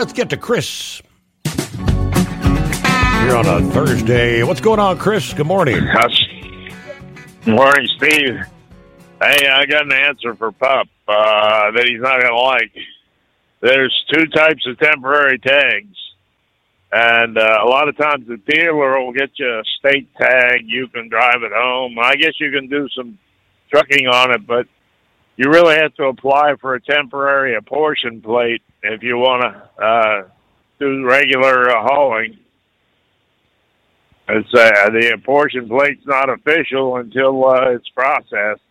Let's get to Chris. Here on a Thursday. What's going on, Chris? Good morning. Good morning, Steve. Hey, I got an answer for Pup that he's not going to like. There's two types of temporary tags. And a lot of times the dealer will get you a state tag. You can drive it home. I guess you can do some trucking on it, but you really have to apply for a temporary apportion plate if you want to do regular hauling. It's the apportion plate's not official until it's processed.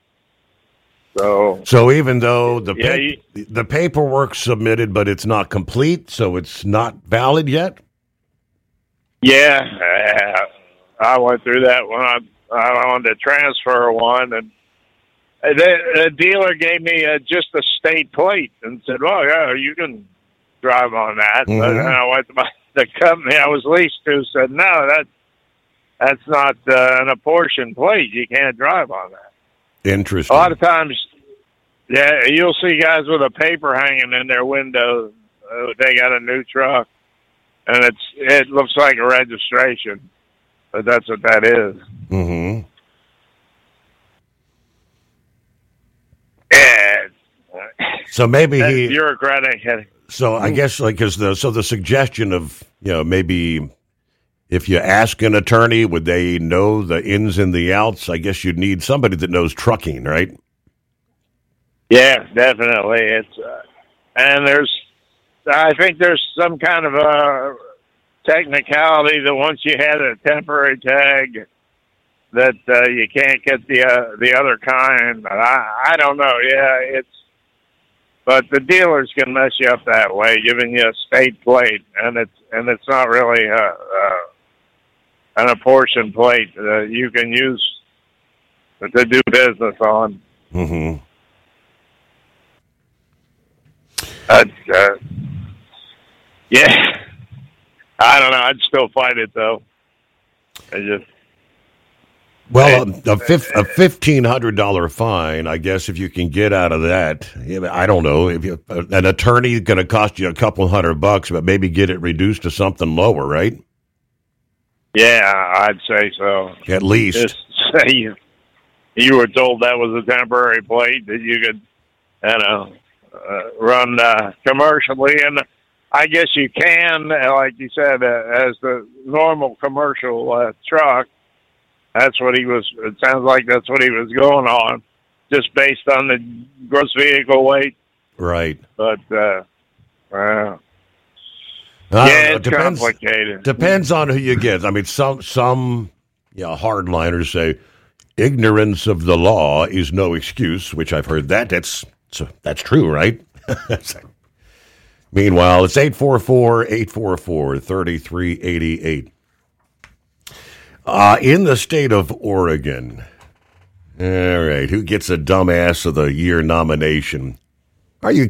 So even though the paperwork's submitted, but it's not complete, so it's not valid yet? Yeah, I went through that when I wanted to transfer one, and the dealer gave me just a state plate and said, well, yeah, you can drive on that. Mm-hmm. But then I went to the company I was leased to said, no, that's not an apportion plate. You can't drive on that. Interesting. A lot of times, yeah, you'll see guys with a paper hanging in their window. They got a new truck, and it looks like a registration, but that's what that is. Mm-hmm. Yeah. So maybe that's bureaucratic. So I guess the suggestion of maybe if you ask an attorney, would they know the ins and the outs? I guess you'd need somebody that knows trucking, right? Yeah, definitely. It's and I think there's some kind of a technicality that once you had a temporary tag, that you can't get the other kind. I don't know. Yeah, but the dealers can mess you up that way, giving you a state plate, and it's not really an apportion plate you can use to do business on. Mm-hmm. Yeah, I don't know. I'd still fight it though. Well, a $1,500 fine, I guess, if you can get out of that. I don't know if an attorney is going to cost you a couple $100, but maybe get it reduced to something lower, right? Yeah, I'd say so. At least. Just say you were told that was a temporary plate that you could, run commercially, and I guess you can, like you said, as the normal commercial truck. That's what it sounds like that's what he was going on, just based on the gross vehicle weight. Right. But, it's complicated. Depends on who you get. I mean, some hardliners say ignorance of the law is no excuse, which I've heard that. That's true, right? Meanwhile, it's 844-844-3388. In the state of Oregon, all right, who gets a Dumbass of the Year nomination? Are you